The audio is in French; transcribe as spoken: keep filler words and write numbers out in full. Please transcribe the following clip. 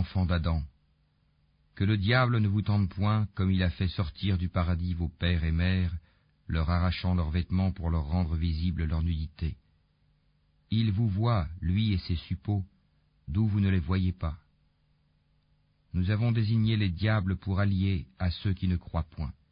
enfants d'Adam. Que le diable ne vous tente point comme il a fait sortir du paradis vos pères et mères, leur arrachant leurs vêtements pour leur rendre visible leur nudité. Il vous voit, lui et ses suppôts, d'où vous ne les voyez pas. Nous avons désigné les diables pour alliés à ceux qui ne croient point.